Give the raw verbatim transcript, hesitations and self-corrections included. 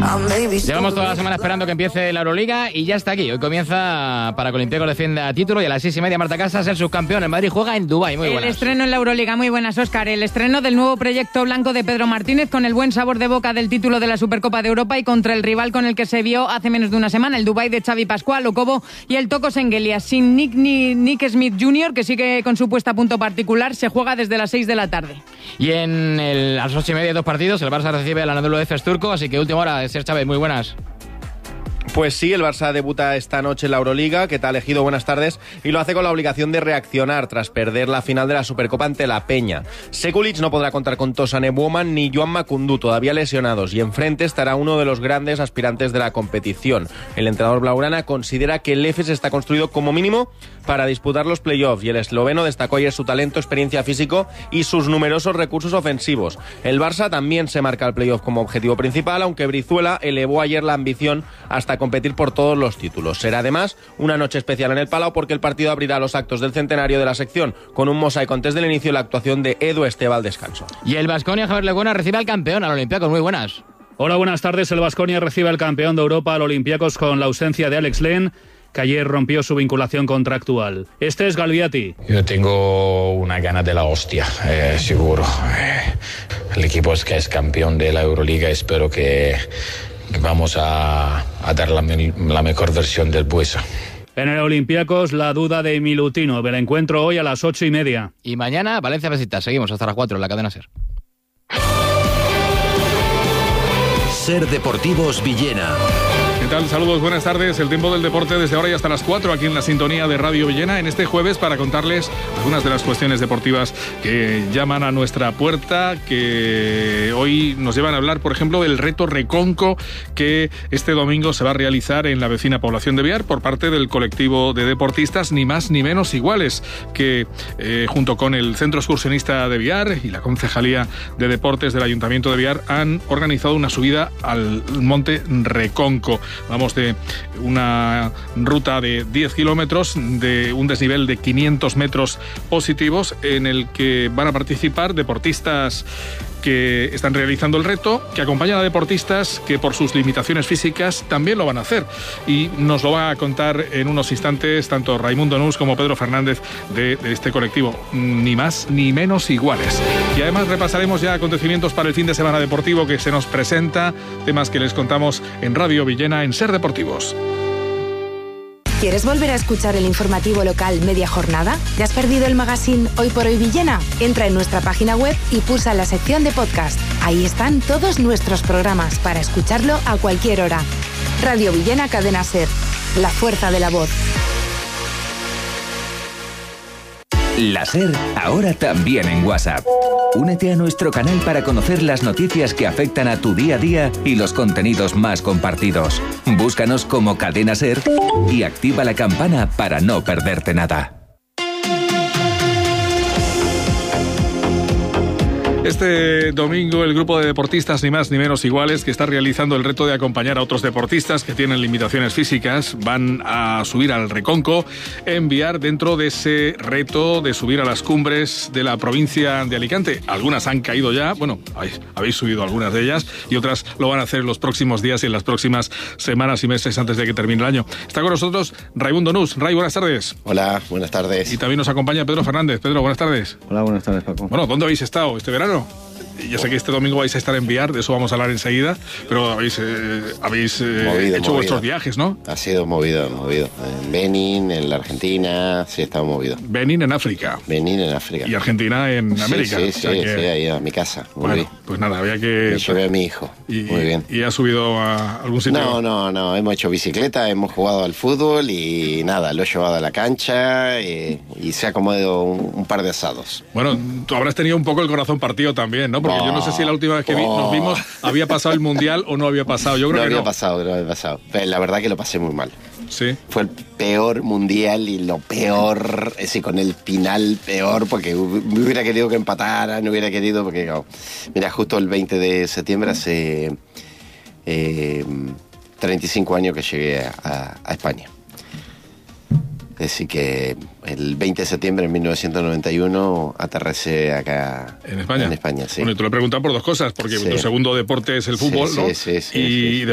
Llevamos toda la semana esperando que empiece la Euroliga y ya está aquí. Hoy comienza para que Olympiacos defienda título y a las seis y media Marta Casas, el subcampeón. El Madrid juega en Dubái. Muy buenas. El estreno en la Euroliga. Muy buenas, Óscar. El estreno del nuevo proyecto blanco de Pedro Martínez, con el buen sabor de boca del título de la Supercopa de Europa y contra el rival con el que se vio hace menos de una semana, el Dubái de Xavi Pascual, Okobo y el Toko Sengelia. Sin Nick, ni Nick Smith junior, que sigue con su puesta a punto particular, se juega desde las seis de la tarde. Y en el, a las ocho y media, dos partidos, el Barça recibe al Anadolu Efes turco, así que última hora, Ser Chávez, muy buenas. Pues sí, el Barça debuta esta noche en la Euroliga. ¿Qué tal, Ejido? Buenas tardes. Y lo hace con la obligación de reaccionar tras perder la final de la Supercopa ante la Peña. Sekulic no podrá contar con Tosane Buoman ni Joan Makundu, todavía lesionados, y enfrente estará uno de los grandes aspirantes de la competición. El entrenador blaugrana considera que el Efes está construido como mínimo para disputar los playoffs, y el esloveno destacó ayer su talento, experiencia físico y sus numerosos recursos ofensivos. El Barça también se marca el playoff como objetivo principal, aunque Brizuela elevó ayer la ambición hasta competir por todos los títulos. Será además una noche especial en el Palau, porque el partido abrirá los actos del centenario de la sección con un mosaico antes del inicio y la actuación de Edu Esteva al descanso. Y el Baskonia, Javier Lecuona, recibe al campeón, al Olympiacos. Muy buenas. Hola, buenas tardes. El Baskonia recibe al campeón de Europa, al Olympiacos, con la ausencia de Alex Len, que ayer rompió su vinculación contractual. Este es Galviati. Yo tengo una gana de la hostia, eh, seguro. Eh, el equipo es que es campeón de la Euroliga. Espero que, que vamos a, a dar la, la mejor versión del Buesa. En el Olympiacos, la duda de Milutinov. El encuentro hoy a las ocho y media. Y mañana, Valencia Besiktas. Seguimos hasta las cuatro en la cadena SER. SER Deportivos Villena. ¿Qué tal? Saludos, buenas tardes. El tiempo del deporte desde ahora y hasta las cuatro aquí en la sintonía de Radio Villena en este jueves, para contarles algunas de las cuestiones deportivas que llaman a nuestra puerta, que hoy nos llevan a hablar, por ejemplo, del reto Reconco, que este domingo se va a realizar en la vecina población de Biar por parte del colectivo de deportistas ni más ni menos iguales, que eh, junto con el Centro Excursionista de Biar y la Concejalía de Deportes del Ayuntamiento de Biar han organizado una subida al monte Reconco. Vamos de una ruta de diez kilómetros, de un desnivel de quinientos metros positivos, en el que van a participar deportistas que están realizando el reto, que acompañan a deportistas que por sus limitaciones físicas también lo van a hacer. Y nos lo va a contar en unos instantes tanto Raimundo Nus como Pedro Fernández de, de este colectivo. Ni más ni menos iguales. Y además repasaremos ya acontecimientos para el fin de semana deportivo que se nos presenta, temas que les contamos en Radio Villena en SER Deportivos. ¿Quieres volver a escuchar el informativo local media jornada? ¿Te has perdido el magazine Hoy por Hoy Villena? Entra en nuestra página web y pulsa la sección de podcast. Ahí están todos nuestros programas para escucharlo a cualquier hora. Radio Villena Cadena SER. La fuerza de la voz. La SER, ahora también en WhatsApp. Únete a nuestro canal para conocer las noticias que afectan a tu día a día y los contenidos más compartidos. Búscanos como Cadena SER y activa la campana para no perderte nada. Este domingo el grupo de deportistas ni más ni menos iguales, que está realizando el reto de acompañar a otros deportistas que tienen limitaciones físicas, van a subir al Reconco, enviar dentro de ese reto de subir a las cumbres de la provincia de Alicante. Algunas han caído ya, bueno, habéis, habéis subido algunas de ellas, y otras lo van a hacer en los próximos días y en las próximas semanas y meses antes de que termine el año. Está con nosotros Raimundo Nus. Ray, buenas tardes. Hola, buenas tardes. Y también nos acompaña Pedro Fernández. Pedro, buenas tardes. Hola, buenas tardes, Paco. Bueno, ¿dónde habéis estado este verano? Ya sé que este domingo vais a estar en Biar, de eso vamos a hablar enseguida, pero habéis, eh, habéis eh, movido, hecho movido. vuestros viajes, ¿no? Ha sido movido, movido. En Benín, en la Argentina, sí, estaba movido. Benín en África. Benín en África. Y Argentina en América. Sí, sí, o sea sí, que... sí, ahí a mi casa. Muy bueno, bien. Pues nada, había que... Me llevé a mi hijo. Y, muy bien. ¿Y has subido a algún sitio? No, no, no, hemos hecho bicicleta, hemos jugado al fútbol y nada, lo he llevado a la cancha y, y se ha acomodado un, un par de asados. Bueno, tú habrás tenido un poco el corazón partido también, ¿no? Porque oh, yo no sé si la última vez que vi, nos vimos había pasado el Mundial o no había pasado. Yo creo no que había no. pasado, no había pasado. Pero la verdad que lo pasé muy mal. Sí. Fue el peor Mundial y lo peor, ese con el final peor, porque me hubiera querido que empatara, no hubiera querido, porque no. Mira, justo el veinte de septiembre hace eh, treinta y cinco años que llegué a, a España. Así que el veinte de septiembre de mil novecientos noventa y uno aterricé acá en España. En España, sí. Bueno, y te lo he preguntado por dos cosas, porque sí. Tu segundo deporte es el fútbol, sí, ¿no? Sí, sí, sí. Y sí.